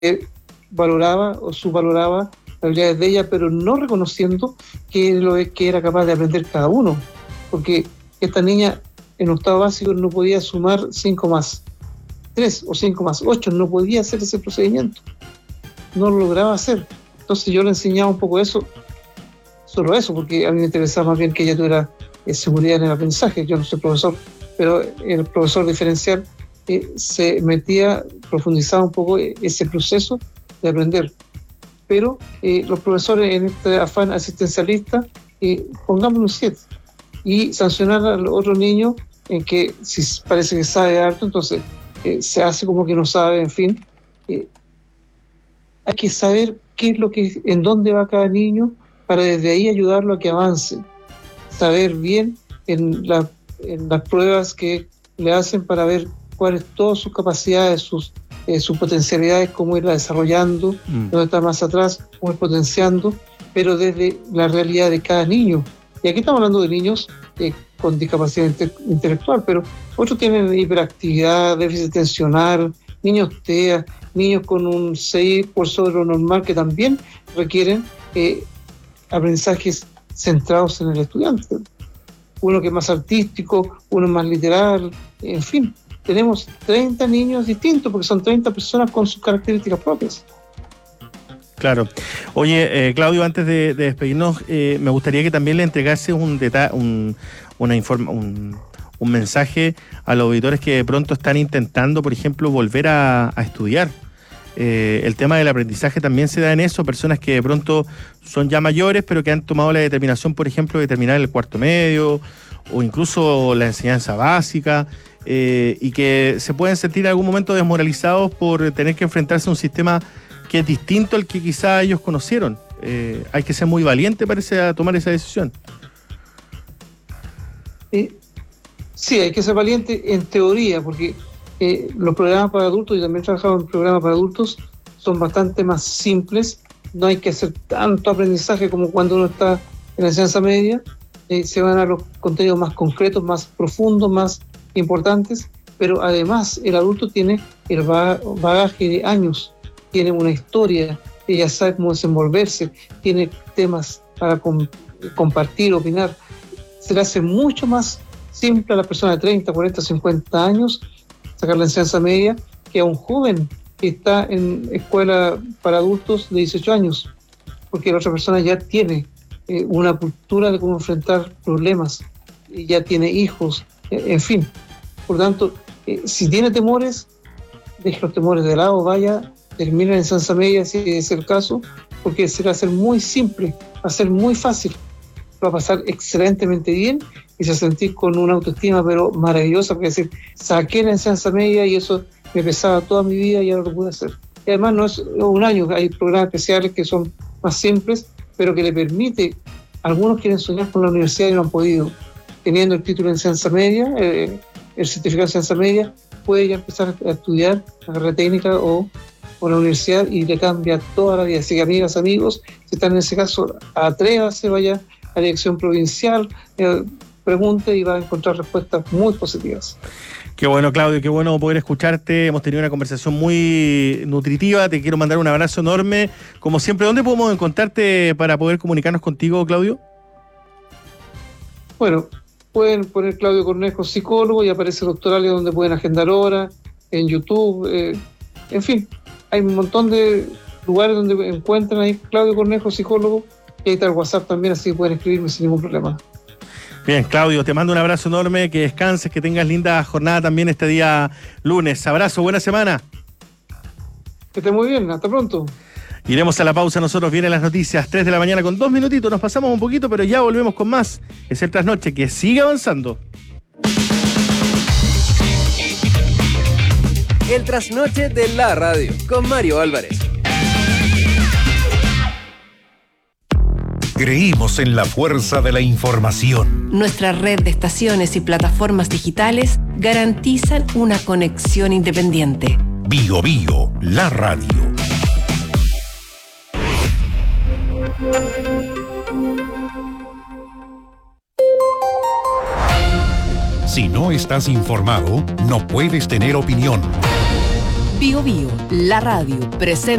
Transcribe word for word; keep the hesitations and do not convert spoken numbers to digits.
valoraba o subvaloraba las habilidades de ella, pero no reconociendo que lo que era capaz de aprender cada uno, porque esta niña en octavo básico no podía sumar cinco más tres o cinco más ocho, no podía hacer ese procedimiento, no lo lograba hacer. Entonces yo le enseñaba un poco eso, solo eso, porque a mí me interesaba más bien que ella tuviera eh, seguridad en el aprendizaje. Yo no soy profesor, pero el profesor diferencial eh, se metía, profundizaba un poco ese proceso de aprender. Pero eh, los profesores en este afán asistencialista, eh, pongámosle un siete y sancionar a los otros niños en que si parece que sabe harto, entonces eh, se hace como que no sabe, en fin. Eh, hay que saber qué es lo que, en dónde va cada niño para desde ahí ayudarlo a que avance. Saber bien en, la, en las pruebas que le hacen para ver cuáles todas sus capacidades, sus, eh, sus potencialidades, cómo irla desarrollando, mm. dónde está más atrás, cómo ir potenciando, pero desde la realidad de cada niño. Y aquí estamos hablando de niños eh, con discapacidad inte- intelectual, pero otros tienen hiperactividad, déficit atencional, niños T E A, niños con un seis por sobre lo normal que también requieren eh, aprendizajes centrados en el estudiante. Uno que es más artístico, uno más literal, en fin. Tenemos treinta niños distintos porque son treinta personas con sus características propias. Claro. Oye, eh, Claudio, antes de, de despedirnos, eh, me gustaría que también le entregase un, deta- un, una informa- un, un mensaje a los auditores que de pronto están intentando, por ejemplo, volver a, a estudiar. Eh, el tema del aprendizaje también se da en eso, personas que de pronto son ya mayores, pero que han tomado la determinación, por ejemplo, de terminar el cuarto medio o incluso la enseñanza básica, eh, y que se pueden sentir en algún momento desmoralizados por tener que enfrentarse a un sistema que es distinto al que quizá ellos conocieron. Eh, hay que ser muy valiente, parece, a tomar esa decisión. Eh, sí, hay que ser valiente en teoría, porque eh, los programas para adultos, y también he trabajado en programas para adultos, son bastante más simples. No hay que hacer tanto aprendizaje como cuando uno está en la enseñanza media. Eh, se van a los contenidos más concretos, más profundos, más importantes, pero además el adulto tiene el bagaje de años, tiene una historia, ella sabe cómo desenvolverse, tiene temas para com- compartir, opinar. Se le hace mucho más simple a la persona de treinta, cuarenta, cincuenta años sacar la enseñanza media que a un joven que está en escuela para adultos de dieciocho años, porque la otra persona ya tiene eh, una cultura de cómo enfrentar problemas, ya tiene hijos, eh, en fin. Por tanto, eh, si tiene temores, deje los temores de lado, vaya, termine la enseñanza media si es el caso, porque se va a hacer muy simple, va a ser muy fácil, va a pasar excelentemente bien y se va a sentir con una autoestima pero maravillosa, porque es decir, saqué la enseñanza media y eso me pesaba toda mi vida y ahora lo pude hacer. Y además no es un año, hay programas especiales que son más simples, pero que le permite, algunos quieren soñar con la universidad y no han podido, teniendo el título de enseñanza media, eh, el certificado de enseñanza media, puede ya empezar a estudiar la carrera técnica o, o la universidad y le cambia toda la vida. Así que, amigas, amigos, si están en ese caso, atrévase, vaya a la dirección provincial, eh, pregunte y va a encontrar respuestas muy positivas. Qué bueno, Claudio, qué bueno poder escucharte. Hemos tenido una conversación muy nutritiva. Te quiero mandar un abrazo enorme. Como siempre, ¿dónde podemos encontrarte para poder comunicarnos contigo, Claudio? Bueno, pueden poner Claudio Cornejo, psicólogo, y aparece Doctoralia, donde pueden agendar horas, en YouTube, eh, en fin, hay un montón de lugares donde encuentran ahí Claudio Cornejo, psicólogo, y ahí está el WhatsApp también, así que pueden escribirme sin ningún problema. Bien, Claudio, te mando un abrazo enorme, que descanses, que tengas linda jornada también este día lunes. Abrazo, buena semana. Que esté muy bien, hasta pronto. Iremos a la pausa, nosotros vienen las noticias, tres de la mañana con dos minutitos, nos pasamos un poquito, pero ya volvemos con más. Es el Trasnoche que sigue avanzando. El Trasnoche de la radio, con Mario Álvarez. Creímos en la fuerza de la información. Nuestra red de estaciones y plataformas digitales garantizan una conexión independiente. Bio Bio, la radio. Si no estás informado, no puedes tener opinión. Bio Bio, la radio presenta